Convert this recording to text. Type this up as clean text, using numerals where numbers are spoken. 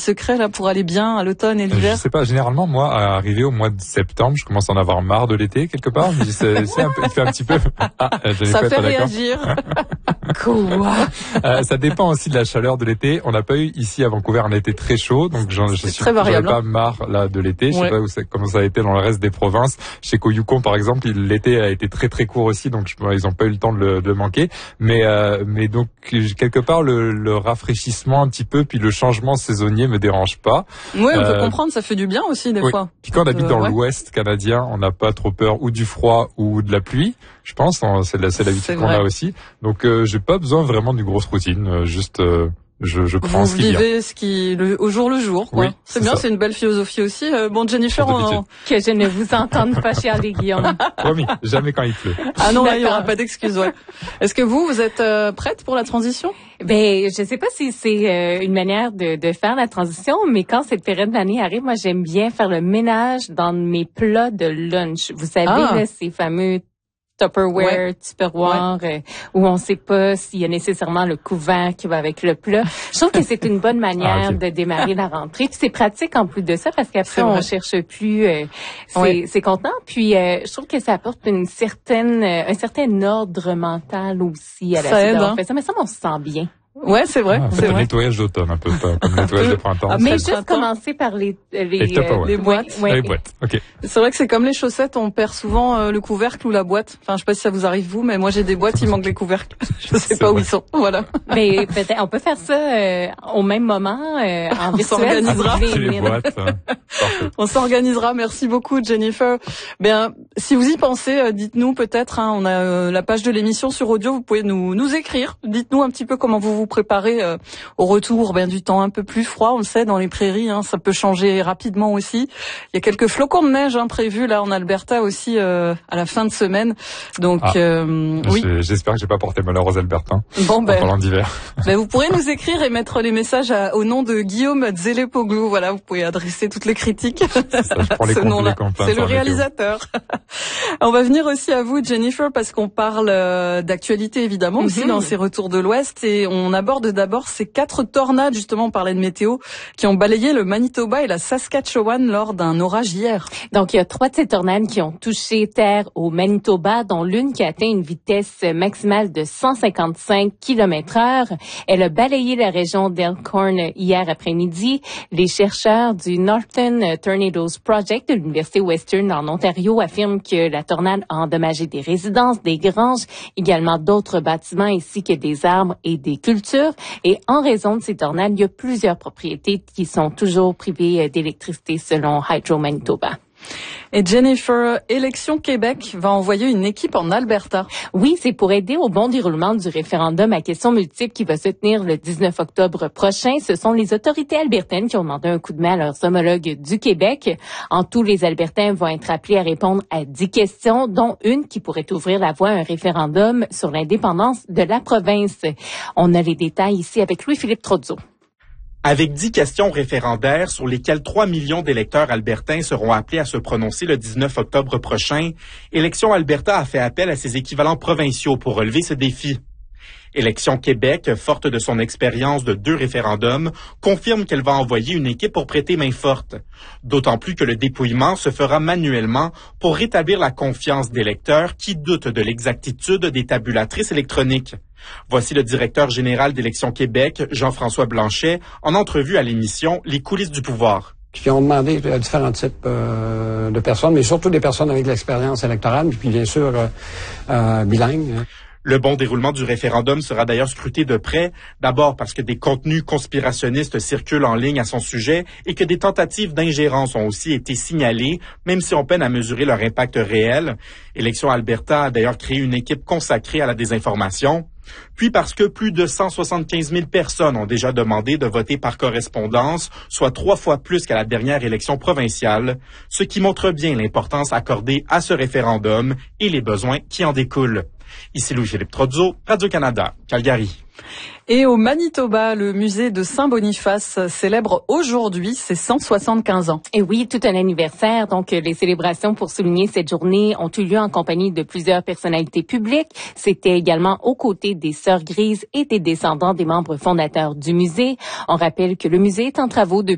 secret là pour aller bien à l'automne et l'hiver? Je sais pas, généralement moi, arrivé au mois de septembre, je commence à en avoir marre de l'été quelque part. Il fait un petit peu. Ça fait réagir. Quoi? Ça dépend aussi de la chaleur de l'été. On n'a pas eu ici à Vancouver un été très chaud, donc je suis très variable. pas marre là de l'été. Je sais pas comment ça a été dans le reste des provinces. Je sais qu'au Yukon par exemple, l'été a été très très court aussi, donc ils ont pas eu le temps de le manquer. Mais donc quelque part le rafraîchissement un petit peu, puis le changement saisonnier me dérange pas. Oui, on peut comprendre, ça fait du bien aussi des fois. Puis quand on habite dans l'Ouest canadien, on n'a pas trop peur ou du froid ou de la pluie. Je pense, c'est l'habitude qu'on a aussi. Donc j'ai pas besoin vraiment d'une grosse routine, juste je prends ce qui vient. Vous vivez au jour le jour, quoi. Oui, c'est bien, c'est une belle philosophie aussi. Bon, Jennifer, que je ne vous entende pas chialer, Guillaume. Promis, jamais quand il pleut. Ah non, là, il y aura pas d'excuses, ouais. Est-ce que vous êtes prête pour la transition? Ben, je sais pas si c'est une manière de faire la transition, mais quand cette période d'année arrive, moi, j'aime bien faire le ménage dans mes plats de lunch. Vous savez, là, ces fameux Tupperware, Tupperware, où on sait pas s'il y a nécessairement le couvert qui va avec le plat. Je trouve que c'est une bonne manière de démarrer la rentrée. Puis c'est pratique en plus de ça parce qu'après on cherche plus c'est contenant. Puis je trouve que ça apporte un certain ordre mental aussi à la suite d'avoir fait ça. Mais ça, on se sent bien. Ouais, c'est vrai. C'est le nettoyage d'automne, un peu comme le nettoyage de printemps. Mais juste commencer par les boîtes. Les boîtes. Ok. C'est vrai que c'est comme les chaussettes, on perd souvent le couvercle ou la boîte. Enfin, je sais pas si ça vous arrive vous, mais moi j'ai des boîtes, il manque les couvercles. Je sais pas où ils sont. Voilà. Mais peut-être on peut faire ça au même moment en virtuel. On s'organisera. Merci beaucoup, Jennifer. Bien, si vous y pensez, dites-nous peut-être. On a la page de l'émission sur audio. Vous pouvez nous écrire. Dites-nous un petit peu comment vous préparer au retour du temps un peu plus froid. On le sait, dans les prairies, ça peut changer rapidement aussi. Il y a quelques flocons de neige prévus là en Alberta aussi à la fin de semaine. Donc oui. J'espère que j'ai pas porté malheur aux Albertains. Bon en parlant d'hiver. Vous pourrez nous écrire et mettre les messages au nom de Guillaume Zelepoglou. Voilà, vous pouvez adresser toutes les critiques. Je prends les C'est le réalisateur. On va venir aussi à vous, Jennifer, parce qu'on parle d'actualité évidemment aussi dans ces retours de l'Ouest, et on aborde d'abord ces 4 tornades, justement, on parlait de météo, qui ont balayé le Manitoba et la Saskatchewan lors d'un orage hier. Donc, il y a 3 de ces tornades qui ont touché terre au Manitoba, dont l'une qui a atteint une vitesse maximale de 155 km/h. Elle a balayé la région d'Elkhorn hier après-midi. Les chercheurs du Northern Tornadoes Project de l'Université Western en Ontario affirment que la tornade a endommagé des résidences, des granges, également d'autres bâtiments ainsi que des arbres et des cultures. Et en raison de ces tornades, il y a plusieurs propriétés qui sont toujours privées d'électricité selon Hydro Manitoba. Et Jennifer, Élections Québec va envoyer une équipe en Alberta. Oui, c'est pour aider au bon déroulement du référendum à questions multiples qui va se tenir le 19 octobre prochain. Ce sont les autorités albertaines qui ont demandé un coup de main à leurs homologues du Québec. En tout, les Albertains vont être appelés à répondre à 10 questions, dont une qui pourrait ouvrir la voie à un référendum sur l'indépendance de la province. On a les détails ici avec Louis-Philippe Trozzo. Avec 10 questions référendaires sur lesquelles 3 millions d'électeurs albertains seront appelés à se prononcer le 19 octobre prochain, Élections Alberta a fait appel à ses équivalents provinciaux pour relever ce défi. Élections Québec, forte de son expérience de 2 référendums, confirme qu'elle va envoyer une équipe pour prêter main forte. D'autant plus que le dépouillement se fera manuellement pour rétablir la confiance des lecteurs qui doutent de l'exactitude des tabulatrices électroniques. Voici le directeur général d'Élections Québec, Jean-François Blanchet, en entrevue à l'émission Les coulisses du pouvoir. Puis on demandé différents types de personnes, mais surtout des personnes avec l'expérience électorale, puis bien sûr bilingues. Le bon déroulement du référendum sera d'ailleurs scruté de près, d'abord parce que des contenus conspirationnistes circulent en ligne à son sujet et que des tentatives d'ingérence ont aussi été signalées, même si on peine à mesurer leur impact réel. Élections Alberta a d'ailleurs créé une équipe consacrée à la désinformation. Puis parce que plus de 175 000 personnes ont déjà demandé de voter par correspondance, soit 3 fois plus qu'à la dernière élection provinciale, ce qui montre bien l'importance accordée à ce référendum et les besoins qui en découlent. Ici Louis-Philippe Trozzo, Radio-Canada, Calgary. Et au Manitoba, le musée de Saint-Boniface célèbre aujourd'hui ses 175 ans. Et oui, tout un anniversaire. Donc, les célébrations pour souligner cette journée ont eu lieu en compagnie de plusieurs personnalités publiques. C'était également aux côtés des Sœurs Grises et des descendants des membres fondateurs du musée. On rappelle que le musée est en travaux depuis